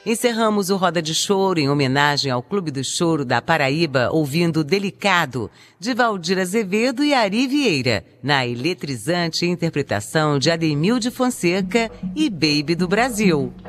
Encerramos o Roda de Choro em homenagem ao Clube do Choro da Paraíba, ouvindo Delicado, de Valdir Azevedo e Ari Vieira, na eletrizante interpretação de Ademilde Fonseca e Baby do Brasil.